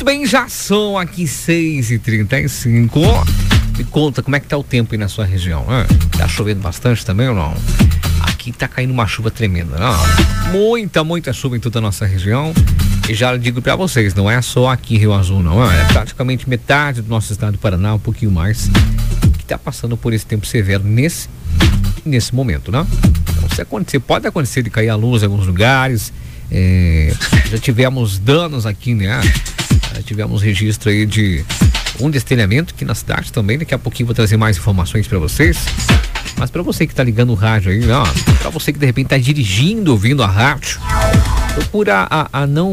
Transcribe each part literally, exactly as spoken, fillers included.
bem, já são aqui seis e trinta e cinco. Me conta como é que tá o tempo aí na sua região, né? Tá chovendo bastante também ou não? Aqui tá caindo uma chuva tremenda, né? Muita, muita chuva em toda a nossa região. E já digo pra vocês, não é só aqui em Rio Azul, não. É praticamente metade do nosso estado do Paraná, um pouquinho mais, que tá passando por esse tempo severo nesse, nesse momento, né? Então, se acontecer, pode acontecer de cair a luz em alguns lugares. É, já tivemos danos aqui, né? Já tivemos registro aí de um destelhamento aqui na cidade também. Daqui a pouquinho vou trazer mais informações para vocês. Mas para você que tá ligando o rádio aí, ó, para você que de repente tá dirigindo, ouvindo a rádio, procura a, a não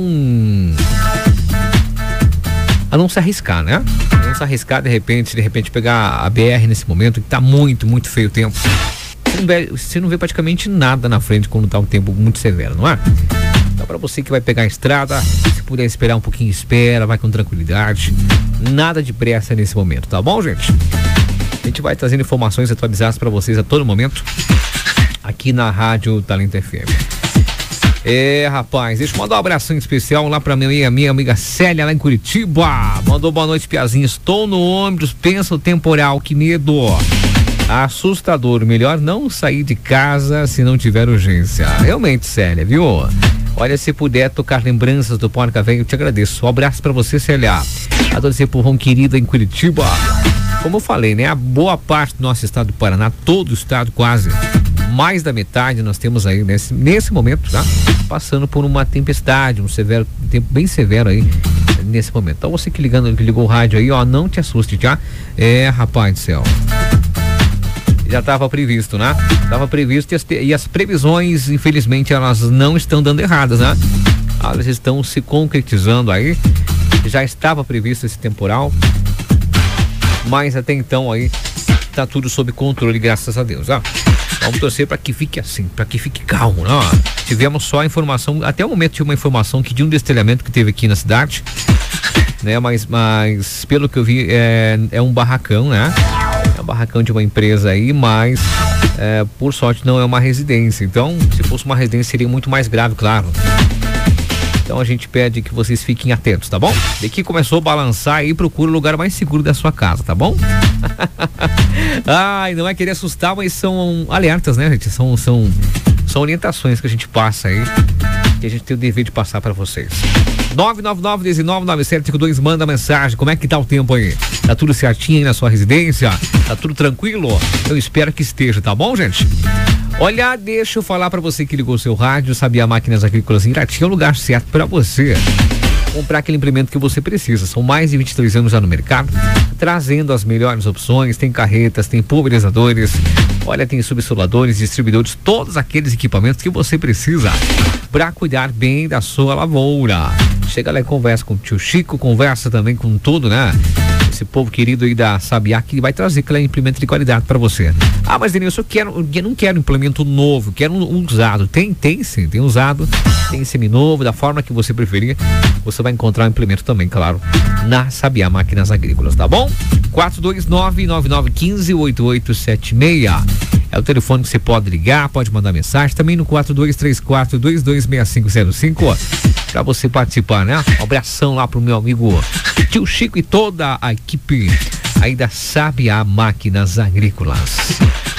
a não se arriscar, né? Não se arriscar de repente, de repente pegar a B R nesse momento que tá muito, muito feio o tempo. Você não vê, você não vê praticamente nada na frente quando tá um tempo muito severo, não é? Então, para você que vai pegar a estrada, se puder esperar um pouquinho, espera, vai com tranquilidade. Nada de pressa nesse momento, tá bom, gente? A gente vai trazendo informações atualizadas para vocês a todo momento aqui na Rádio Talento F M. É, rapaz, deixa eu mandar um abração especial lá pra minha, minha amiga Célia lá em Curitiba. Mandou boa noite, Piazinho. Estou no ônibus, pensa o temporal, que medo. Assustador, melhor não sair de casa se não tiver urgência. Realmente, Célia, viu? Olha, se puder tocar lembranças do Porca Velho, eu te agradeço. Um abraço pra você, Célia. Adoro esse povão querido em Curitiba. Como eu falei, né? A boa parte do nosso estado do Paraná, todo o estado quase, mais da metade nós temos aí nesse, nesse momento, tá? Passando por uma tempestade, um severo, tempo bem severo aí nesse momento. Então você que ligando, que ligou o rádio aí, ó, não te assuste, tá? É, rapaz do céu. Já estava previsto, né? Estava previsto e as, e as previsões, infelizmente, elas não estão dando erradas, né? Elas estão se concretizando aí. Já estava previsto esse temporal, mas até então aí tá tudo sob controle, graças a Deus, ó. Vamos torcer para que fique assim, para que fique calmo, né? Tivemos só a informação, até o momento tinha uma informação que de um destelhamento que teve aqui na cidade, né? Mas, mas pelo que eu vi, é, é um barracão, né? É um barracão de uma empresa aí, mas é, por sorte não é uma residência. Então, se fosse uma residência seria muito mais grave, claro. Então a gente pede que vocês fiquem atentos, tá bom? Daqui começou a balançar aí, procura o lugar mais seguro da sua casa, tá bom? Ai, não é querer assustar, mas são alertas, né, gente? São, são, são orientações que a gente passa aí, que a gente tem o dever de passar para vocês. nove nove nove, um nove, nove sete cinco dois, manda mensagem. Como é que tá o tempo aí? Tá tudo certinho aí na sua residência? Tá tudo tranquilo? Eu espero que esteja, tá bom, gente? Olha, deixa eu falar para você que ligou seu rádio, Sabia Máquinas Agrícolas em Irati, é o lugar certo para você comprar aquele implemento que você precisa. São mais de vinte e três anos já no mercado, trazendo as melhores opções. Tem carretas, tem pulverizadores, olha, tem subsoladores, distribuidores, todos aqueles equipamentos que você precisa para cuidar bem da sua lavoura. Chega lá e conversa com o tio Chico, conversa também com tudo, né? Esse povo querido aí da Sabiá, que vai trazer aquele implemento de qualidade para você. Ah, mas Denilson, eu quero, eu não quero um implemento novo, quero um, um usado. Tem, tem sim, tem usado, tem seminovo, da forma que você preferir. Você vai encontrar um implemento também, claro, na Sabiá Máquinas Agrícolas, tá bom? quatro dois nove, nove nove um cinco, oito oito sete seis. É o telefone que você pode ligar, pode mandar mensagem. Também no quatro dois três quatro, dois dois seis cinco zero cinco. Para você participar, né? Um abração lá pro meu amigo tio Chico e toda a equipe aí da Sabiá Máquinas Agrícolas.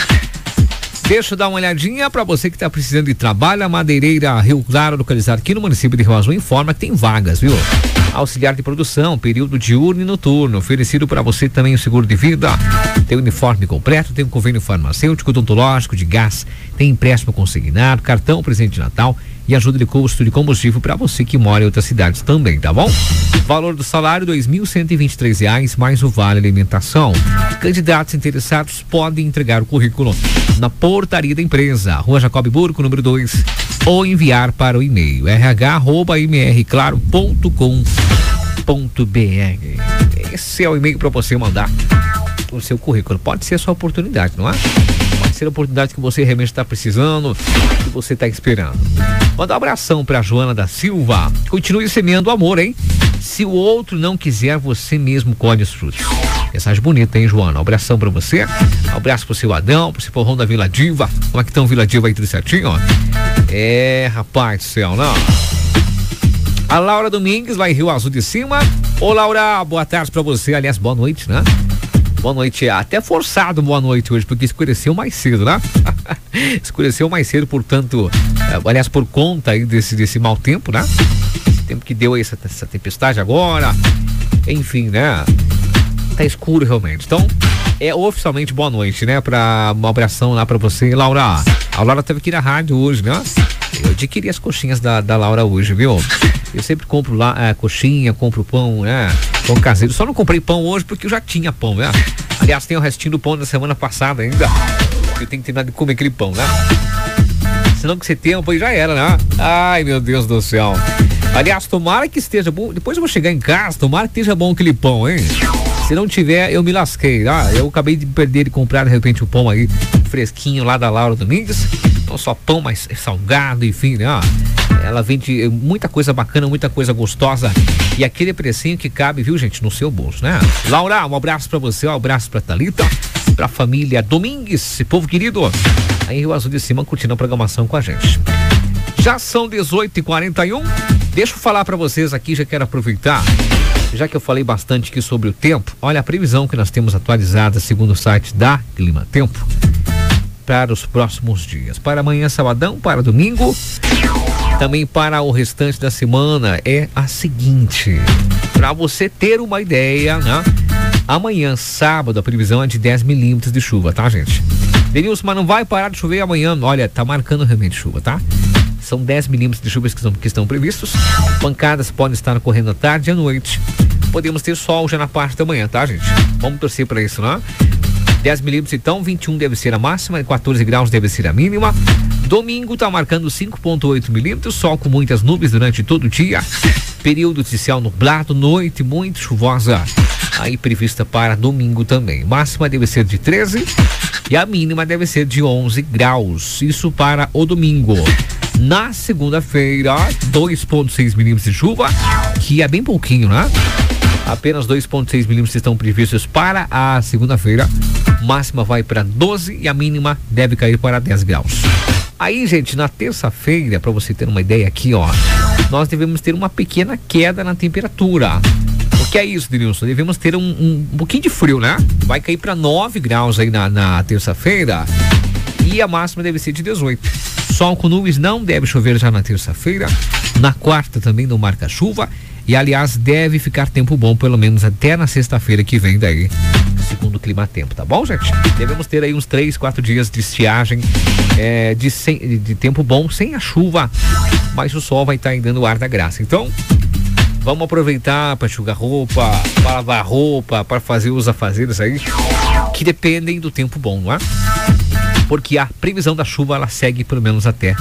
Deixa eu dar uma olhadinha para você que está precisando de trabalho. A Madeireira Rio Claro, localizada aqui no município de Rio Azul, informa que tem vagas, viu? Auxiliar de produção, período diurno e noturno, oferecido para você também o seguro de vida. Tem uniforme completo, tem um convênio farmacêutico, odontológico, de gás, tem empréstimo consignado, cartão presente de Natal e ajuda de custo de combustível para você que mora em outras cidades também, tá bom? Valor do salário, dois mil cento e vinte e três reais, mais o vale alimentação. Candidatos interessados podem entregar o currículo na portaria da empresa, Rua Jacob Burco, número dois, ou enviar para o e-mail r h arroba m r claro ponto com ponto b r. Esse é o e-mail para você mandar o seu currículo. Pode ser a sua oportunidade, não é? Pode ser a oportunidade que você realmente está precisando, que você está esperando. Manda um abração para Joana da Silva. Continue semeando amor, hein? Se o outro não quiser, você mesmo colhe os frutos. Mensagem bonita, hein, Joana? Um abração pra você. Um abraço pro seu Adão, pro seu porrão da Vila Diva. Como é que estão Vila Diva aí, tudo certinho, ó? É, rapaz do céu, não. A Laura Domingues, lá em Rio Azul de Cima. Ô, Laura, boa tarde pra você. Aliás, boa noite, né? Boa noite. Até forçado boa noite hoje, porque escureceu mais cedo, né? Escureceu mais cedo, portanto, aliás, por conta aí desse, desse mau tempo, né? Esse tempo que deu aí essa, essa tempestade agora. Enfim, né? Tá escuro realmente. Então, é oficialmente boa noite, né? Pra uma abração lá pra você, Laura. A Laura teve aqui na rádio hoje, né? Eu adquiri as coxinhas da, da Laura hoje, viu? Eu sempre compro lá é, coxinha, compro pão, né? Pão caseiro. Só não comprei pão hoje porque eu já tinha pão, né? Aliás, tem o restinho do pão da semana passada ainda. Eu tenho que terminar de comer aquele pão, né? Senão que você tem, pão já era, né? Ai, meu Deus do céu. Aliás, tomara que esteja bom. Depois eu vou chegar em casa, tomara que esteja bom aquele pão, hein? Se não tiver, eu me lasquei. Ah, eu acabei de perder e comprar de repente o pão aí fresquinho lá da Laura Domingues. Não só pão, mas salgado, enfim, né? Ela vende muita coisa bacana, muita coisa gostosa. E aquele precinho que cabe, viu, gente, no seu bolso, né? Laura, um abraço pra você, um abraço pra Thalita, pra família Domingues, povo querido. Aí em Rio Azul de Cima, curtindo a programação com a gente. Já são dezoito e quarenta e um. Deixa eu falar pra vocês aqui, já quero aproveitar. Já que eu falei bastante aqui sobre o tempo, olha a previsão que nós temos atualizada segundo o site da Clima Tempo para os próximos dias. Para amanhã, sabadão, para domingo, também para o restante da semana é a seguinte. Para você ter uma ideia, né? Amanhã, sábado, a previsão é de dez milímetros de chuva, tá, gente? Denilson, mas não vai parar de chover amanhã. Olha, tá marcando realmente chuva, tá? São dez milímetros de chuvas que estão, que estão previstos. Pancadas podem estar ocorrendo à tarde e à noite. Podemos ter sol já na parte da manhã, tá, gente? Vamos torcer para isso, né? dez milímetros então, vinte e um deve ser a máxima, quatorze graus deve ser a mínima. Domingo tá marcando cinco vírgula oito milímetros, sol com muitas nuvens durante todo o dia. Período de céu nublado, noite muito chuvosa. Aí prevista para domingo também. Máxima deve ser de treze e a mínima deve ser de onze graus. Isso para o domingo. Na segunda-feira, dois vírgula seis milímetros de chuva, que é bem pouquinho, né? Apenas dois vírgula seis milímetros estão previstos para a segunda-feira. Máxima vai para doze e a mínima deve cair para dez graus. Aí, gente, na terça-feira, para você ter uma ideia aqui, ó, nós devemos ter uma pequena queda na temperatura. O que é isso, Denilson? Devemos ter um, um, um pouquinho de frio, né? Vai cair para nove graus aí na, na terça-feira e a máxima deve ser de dezoito. Sol com nuvens, não deve chover já na terça-feira. Na quarta também não marca chuva. E, aliás, deve ficar tempo bom, pelo menos até na sexta-feira que vem daí, segundo o Clima Tempo, tá bom, gente? Devemos ter aí uns três, quatro dias de estiagem, é, de, sem, de tempo bom, sem a chuva, mas o sol vai estar tá dando o ar da graça. Então, vamos aproveitar para enxugar roupa, para lavar roupa, para fazer os afazeres aí, que dependem do tempo bom, não é? Porque a previsão da chuva, ela segue pelo menos até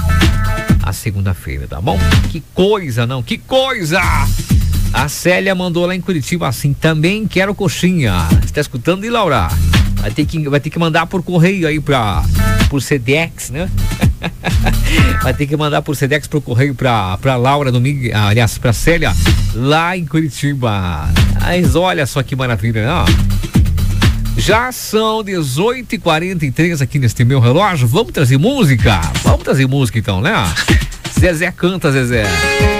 a segunda-feira, tá bom? Que coisa, não? Que coisa! A Célia mandou lá em Curitiba assim, também quero coxinha. Você tá escutando, e Laura? Vai ter que, vai ter que mandar por correio aí pra, por Sedex, né? Vai ter que mandar por Sedex pro correio pra, pra Laura Domingues, aliás, pra Célia, lá em Curitiba. Mas olha só que maravilha, né? Já são dezoito e quarenta e três aqui neste meu relógio. Vamos trazer música? Vamos trazer música então, né? Zezé canta, Zezé.